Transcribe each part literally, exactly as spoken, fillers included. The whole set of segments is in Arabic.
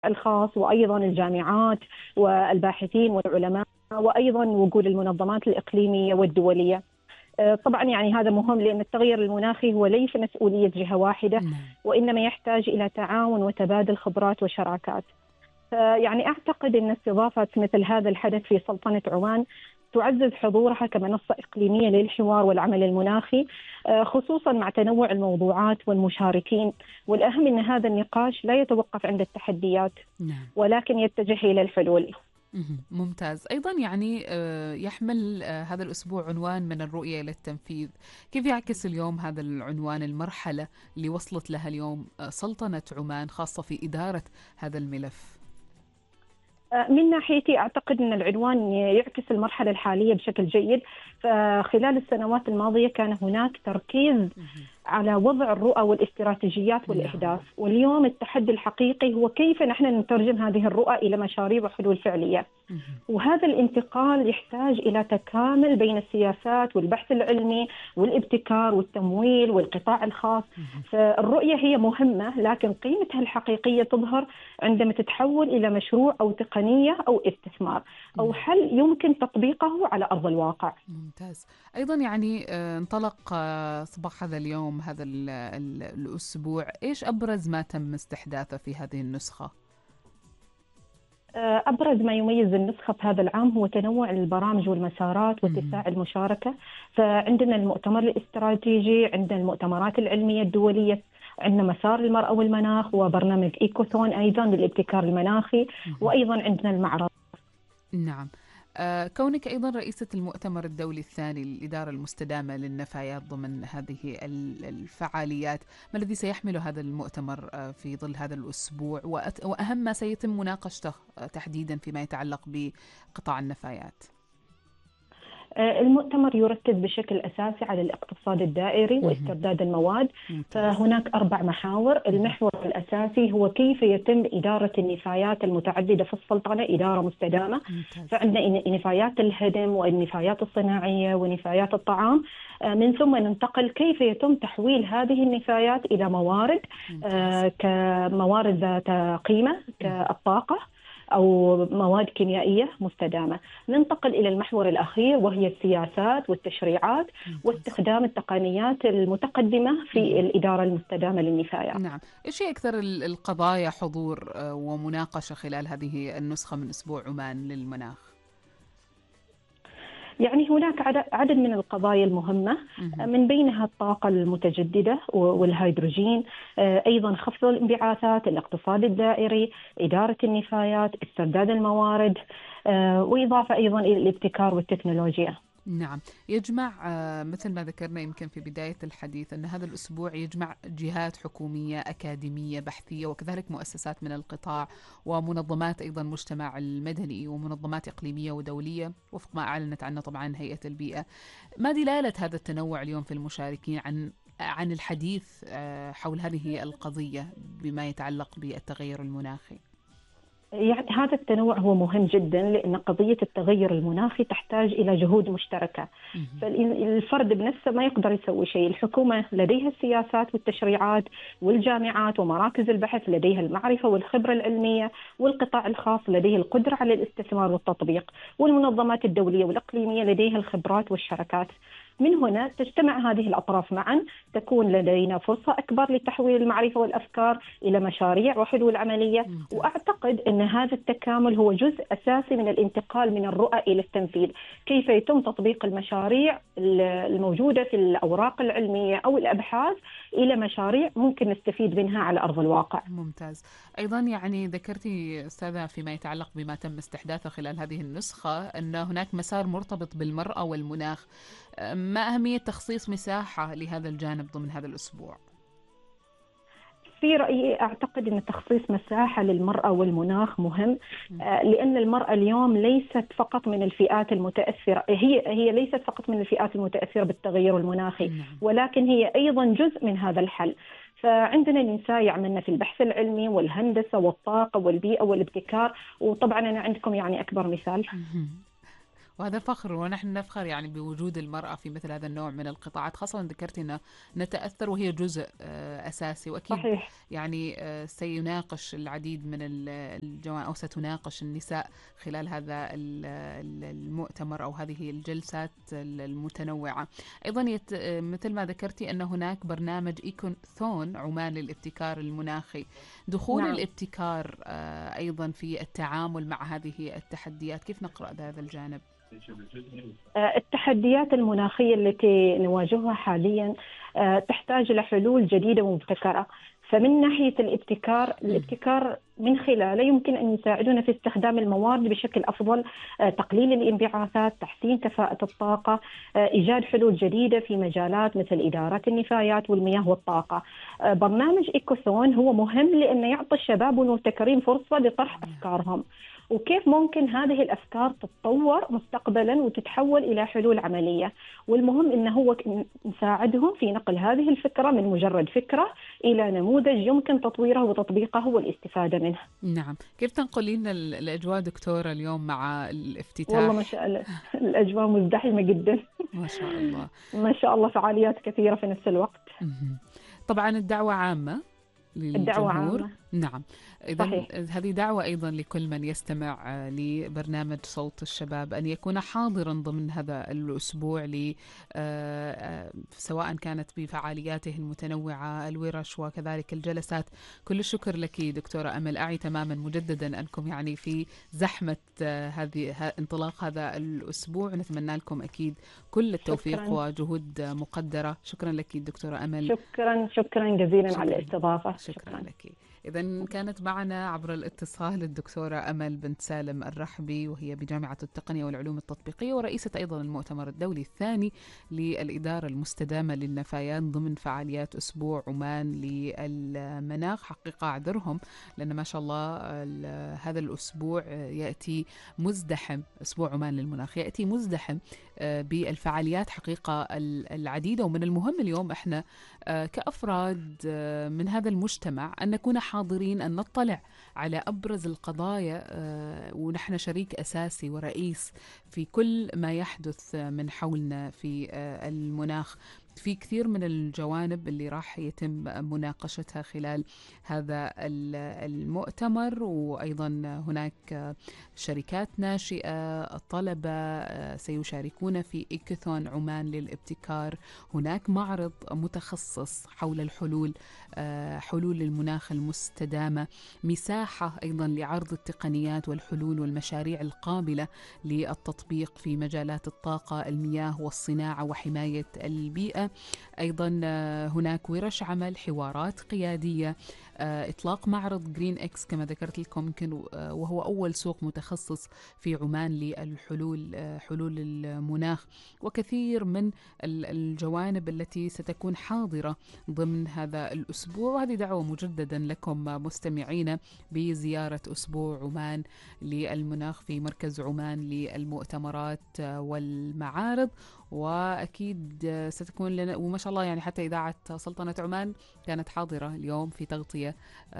الخاص وأيضا الجامعات والباحثين والعلماء وأيضا وجود المنظمات الإقليمية والدولية. طبعا يعني هذا مهم لأن التغير المناخي هو ليس مسؤولية جهة واحدة، وإنما يحتاج إلى تعاون وتبادل خبرات وشراكات. يعني أعتقد أن استضافة مثل هذا الحدث في سلطنة عمان تعزز حضورها كمنصة إقليمية للحوار والعمل المناخي، خصوصا مع تنوع الموضوعات والمشاركين. والأهم أن هذا النقاش لا يتوقف عند التحديات ولكن يتجه إلى الحلول. ممتاز. أيضا يعني يحمل هذا الأسبوع عنوان من الرؤية إلى التنفيذ. كيف يعكس اليوم هذا العنوان المرحلة اللي وصلت لها اليوم سلطنة عمان خاصة في إدارة هذا الملف؟ من ناحيتي أعتقد أن العنوان يعكس المرحلة الحالية بشكل جيد. فخلال السنوات الماضية كان هناك تركيز على وضع الرؤى والاستراتيجيات والإهداف، واليوم التحدي الحقيقي هو كيف نحن نترجم هذه الرؤى إلى مشاريع وحلول فعلية. وهذا الانتقال يحتاج إلى تكامل بين السياسات والبحث العلمي والابتكار والتمويل والقطاع الخاص. فالرؤية هي مهمة، لكن قيمتها الحقيقية تظهر عندما تتحول إلى مشروع أو تقنية أو استثمار أو حل يمكن تطبيقه على أرض الواقع. ممتاز. أيضا يعني انطلق صباح هذا اليوم هذا الأسبوع، إيش أبرز ما تم استحداثه في هذه النسخة؟ أبرز ما يميز النسخة في هذا العام هو تنوع البرامج والمسارات واتساع المشاركة. فعندنا المؤتمر الاستراتيجي، عندنا المؤتمرات العلمية الدولية، عندنا مسار المرأة والمناخ وبرنامج إيكوثون أيضا للابتكار المناخي، وأيضا عندنا المعرض. نعم. آه كونك أيضا رئيسة المؤتمر الدولي الثاني للإدارة المستدامة للنفايات ضمن هذه الفعاليات، ما الذي سيحمل هذا المؤتمر آه في ظل هذا الأسبوع، وأهم ما سيتم مناقشته آه تحديدا فيما يتعلق بقطاع النفايات؟ المؤتمر يركز بشكل أساسي على الاقتصاد الدائري واسترداد المواد. فهناك أربع محاور. المحور الأساسي هو كيف يتم إدارة النفايات المتعددة في السلطنة إدارة مستدامة. فعندنا نفايات الهدم والنفايات الصناعية ونفايات الطعام. من ثم ننتقل كيف يتم تحويل هذه النفايات إلى موارد كموارد ذات قيمة كالطاقة أو مواد كيميائية مستدامة. ننتقل إلى المحور الأخير وهي السياسات والتشريعات واستخدام التقنيات المتقدمة في الإدارة المستدامة للنفايات. نعم. إيش هي أكثر القضايا حضور ومناقشة خلال هذه النسخة من أسبوع عمان للمناخ؟ يعني هناك عدد من القضايا المهمة، من بينها الطاقة المتجددة والهيدروجين، أيضا خفض الانبعاثات، الاقتصاد الدائري، إدارة النفايات، استرداد الموارد، وإضافة أيضا إلى الابتكار والتكنولوجيا. نعم. يجمع مثل ما ذكرنا يمكن في بداية الحديث أن هذا الأسبوع يجمع جهات حكومية أكاديمية بحثية وكذلك مؤسسات من القطاع ومنظمات أيضا مجتمع المدني ومنظمات إقليمية ودولية وفق ما أعلنت عنه طبعا هيئة البيئة. ما دلالة هذا التنوع اليوم في المشاركين عن عن الحديث حول هذه القضية بما يتعلق بالتغير المناخي؟ يعني هذا التنوع هو مهم جدا لأن قضية التغير المناخي تحتاج إلى جهود مشتركة. فالفرد بنفسه ما يقدر يسوي شيء. الحكومة لديها السياسات والتشريعات، والجامعات ومراكز البحث لديها المعرفة والخبرة العلمية، والقطاع الخاص لديه القدرة على الاستثمار والتطبيق، والمنظمات الدولية والإقليمية لديها الخبرات والشركات. من هنا تجتمع هذه الأطراف معا، تكون لدينا فرصة أكبر لتحويل المعرفة والأفكار إلى مشاريع وحلول عملية. وأعتقد أن هذا التكامل هو جزء أساسي من الانتقال من الرؤى إلى التنفيذ. كيف يتم تطبيق المشاريع الموجودة في الأوراق العلمية أو الأبحاث إلى مشاريع ممكن نستفيد منها على أرض الواقع. ممتاز. أيضا يعني ذكرتي أستاذة فيما يتعلق بما تم استحداثه خلال هذه النسخة أن هناك مسار مرتبط بالمرأة والمناخ. ما أهمية تخصيص مساحة لهذا الجانب ضمن هذا الأسبوع؟ في رأيي أعتقد أن تخصيص مساحة للمرأة والمناخ مهم، لأن المرأة اليوم ليست فقط من الفئات المتأثرة، هي هي ليست فقط من الفئات المتأثرة بالتغير المناخي، ولكن هي أيضا جزء من هذا الحل. فعندنا نساء يعملن في البحث العلمي والهندسة والطاقة والبيئة والابتكار، وطبعا أنا عندكم يعني أكبر مثال. وهذا فخر، ونحن نفخر يعني بوجود المرأة في مثل هذا النوع من القطاعات، خاصة ذكرت أن نتأثر وهي جزء أساسي، وأكيد صحيح. يعني سيناقش العديد من الجوانب أو ستناقش النساء خلال هذا المؤتمر أو هذه الجلسات المتنوعة. أيضا يت... مثل ما ذكرتي أن هناك برنامج إيكوثون عمان للابتكار المناخي. دخول نعم. الابتكار أيضا في التعامل مع هذه التحديات، كيف نقرأ هذا الجانب؟ التحديات المناخية التي نواجهها حاليا تحتاج إلى حلول جديدة ومبتكرة. فمن ناحية الابتكار، الابتكار من خلاله يمكن أن يساعدنا في استخدام الموارد بشكل أفضل، تقليل الانبعاثات، تحسين كفاءة الطاقة، إيجاد حلول جديدة في مجالات مثل إدارة النفايات والمياه والطاقة. برنامج إيكوثون هو مهم لأنه يعطي الشباب والمبتكرين فرصة لطرح أفكارهم، وكيف ممكن هذه الأفكار تتطور مستقبلا وتتحول إلى حلول عملية. والمهم إنه هو نساعدهم في نقل هذه الفكرة من مجرد فكرة إلى نموذج يمكن تطويره وتطبيقه والاستفادة منه. نعم. كيف تنقلين الأجواء دكتورة اليوم مع الافتتاح؟ والله ما شاء الله الأجواء مزدحمة جدا. ما شاء الله. ما شاء الله فعاليات كثيرة في نفس الوقت. طبعا الدعوة عامة الدعوة للجمهور. عامة. نعم. إذن هذه دعوة أيضا لكل من يستمع لبرنامج صوت الشباب أن يكون حاضرا ضمن هذا الأسبوع، ل سواء كانت بفعالياته المتنوعة، الورش وكذلك الجلسات. كل الشكر لك دكتورة أمل. أعي تماما مجددا أنكم يعني في زحمة هذه انطلاق هذا الأسبوع، نتمنى لكم أكيد كل التوفيق شكراً. وجهود مقدرة. شكرا لك دكتورة أمل. شكرا شكرا جزيلا شكراً. على الاستضافة. شكرا, شكرا لك. إذن كانت معنا عبر الاتصال الدكتورة أمل بنت سالم الرحبي، وهي بجامعة التقنية والعلوم التطبيقية، ورئيسة أيضا المؤتمر الدولي الثاني للإدارة المستدامة للنفايات ضمن فعاليات أسبوع عمان للمناخ. حقيقة أعذرهم لأن ما شاء الله هذا الأسبوع يأتي مزدحم، أسبوع عمان للمناخ يأتي مزدحم بالفعاليات حقيقة العديدة. ومن المهم اليوم إحنا كأفراد من هذا المجتمع أن نكون حاضرين، أن نطلع على أبرز القضايا، ونحن شريك أساسي ورئيس في كل ما يحدث من حولنا في المناخ. في كثير من الجوانب اللي راح يتم مناقشتها خلال هذا المؤتمر، وأيضا هناك شركات ناشئة، الطلبة سيشاركون في إيكوثون عمان للابتكار. هناك معرض متخصص حول الحلول، حلول المناخ المستدامة، مساحة أيضا لعرض التقنيات والحلول والمشاريع القابلة للتطبيق في مجالات الطاقة، المياه والصناعة وحماية البيئة. أيضا هناك ورش عمل، حوارات قيادية، إطلاق معرض جرين إكس كما ذكرت لكم يمكن، وهو أول سوق متخصص في عمان للحلول، حلول المناخ، وكثير من الجوانب التي ستكون حاضرة ضمن هذا الأسبوع. وهذه دعوة مجددا لكم مستمعين بزيارة أسبوع عمان للمناخ في مركز عمان للمؤتمرات والمعارض. وأكيد ستكون لنا، وما شاء الله يعني حتى إذاعة سلطنة عمان كانت حاضرة اليوم في تغطية،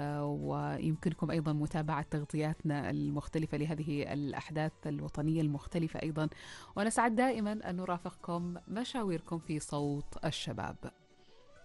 ويمكنكم أيضا متابعة تغطياتنا المختلفة لهذه الأحداث الوطنية المختلفة أيضا. ونسعد دائما أن نرافقكم مشاويركم في صوت الشباب.